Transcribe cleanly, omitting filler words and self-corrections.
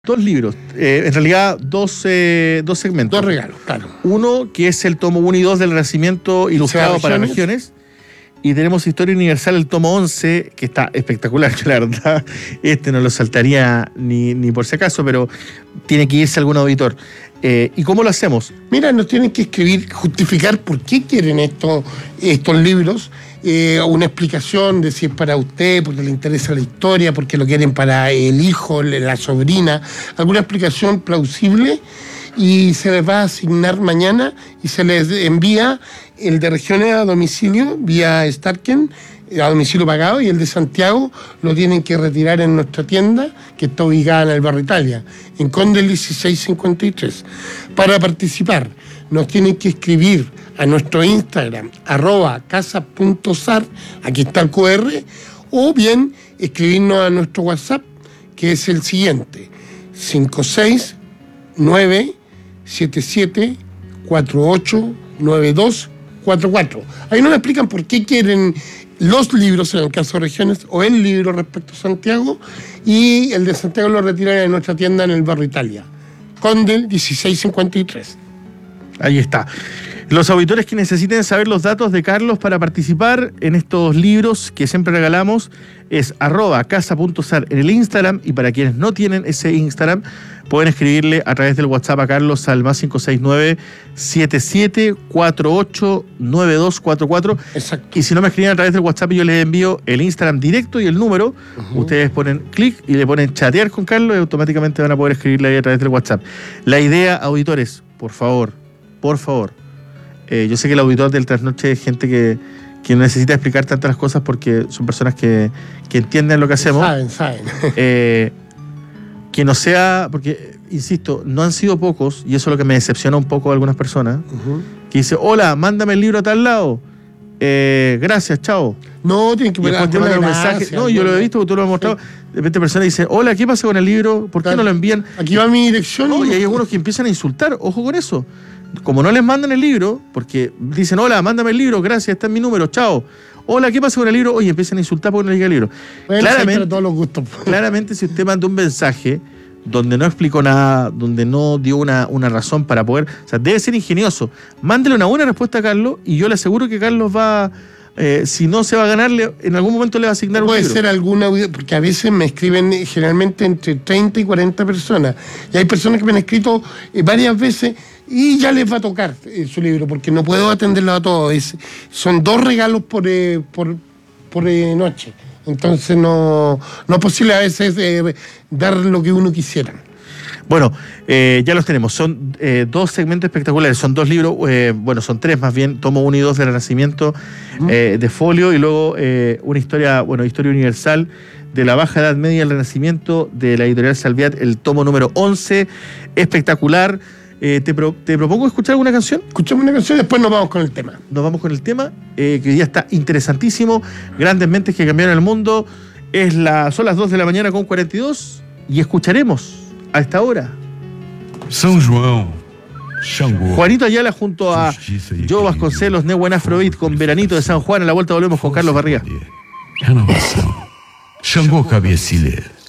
Dos libros, en realidad dos segmentos. Dos regalos, claro. Uno que es el tomo 1 y 2 del Renacimiento ilustrado para regiones. Y tenemos Historia Universal, el tomo 11, que está espectacular, que la verdad no lo saltaría ni por si acaso, pero tiene que irse algún auditor. ¿Y cómo lo hacemos? Mira, nos tienen que escribir, justificar por qué quieren estos libros, una explicación de si es para usted, porque le interesa la historia, porque lo quieren para el hijo, la sobrina, alguna explicación plausible, y se les va a asignar mañana y se les envía el de regiones a domicilio vía Starken, a domicilio pagado, y el de Santiago lo tienen que retirar en nuestra tienda, que está ubicada en el barrio Italia, en Conde 1653. Para participar, nos tienen que escribir a nuestro Instagram, @casa.sar, aquí está el QR, o bien escribirnos a nuestro WhatsApp, que es el siguiente, 56977489244. Ahí nos explican por qué quieren los libros, en el caso de regiones, o el libro respecto a Santiago, y el de Santiago lo retiran en nuestra tienda en el barrio Italia, Condel 1653. Ahí está. Los auditores que necesiten saber los datos de Carlos para participar en estos libros que siempre regalamos es @casa.sar en el Instagram, y para quienes no tienen ese Instagram pueden escribirle a través del WhatsApp a Carlos al +569 77489244. Exacto. Y si no me escriben a través del WhatsApp, yo les envío el Instagram directo y el número. Ustedes ponen clic y le ponen chatear con Carlos y automáticamente van a poder escribirle ahí a través del WhatsApp. La idea, auditores, por favor, yo sé que el auditor del Trasnoche es gente que no necesita explicar tantas las cosas porque son personas que entienden lo que hacemos. Saben. Que no sea, porque, insisto, no han sido pocos, y eso es lo que me decepciona un poco de algunas personas, que dice, hola, mándame el libro a tal lado, gracias, chao. No, tienen que y después te mandan un mensaje. No, yo lo he visto, tú lo has mostrado. Sí. De repente persona dice, hola, ¿qué pasa con el libro? ¿Por qué no lo envían? Aquí va mi dirección. No, y hay algunos que empiezan a insultar, ojo con eso. Como no les mandan el libro, porque dicen, hola, mándame el libro, gracias, está en mi número, chao. Hola, ¿qué pasa con el libro? Oye, empiezan a insultar porque no les llega el libro. Bueno, claramente, todos los gustos. Claramente, si usted manda un mensaje donde no explicó nada, donde no dio una razón para poder... O sea, debe ser ingenioso. Mándele una buena respuesta a Carlos y yo le aseguro que Carlos va... si no se va a ganarle, en algún momento le va a asignar un libro. Puede ser alguna... Porque a veces me escriben generalmente entre 30 y 40 personas. Y hay personas que me han escrito varias veces y ya les va a tocar su libro, porque no puedo atenderlo a todos. Son 2 regalos por noche. Entonces no es posible a veces dar lo que uno quisiera. Bueno, ya los tenemos. Son 2 segmentos espectaculares. Son 2 libros, son 3 más bien. Tomo 1 y 2 del Renacimiento de folio, y luego una historia universal de la Baja Edad Media al Renacimiento de la editorial Salviat, el tomo número 11. Espectacular. Te propongo escuchar alguna canción. Escuchamos una canción y después nos vamos con el tema. Nos vamos con el tema, que hoy día está interesantísimo. Grandes mentes que cambiaron el mundo. Son las 2 de la mañana con 42 y escucharemos a esta hora São João, Xangô, Juanito Ayala junto a Joe Vasconcelos, Neuwen Afrobeat con Veranito de San Juan. A la vuelta volvemos con Carlos Barriga. Renovação, Xangô Cabecilha.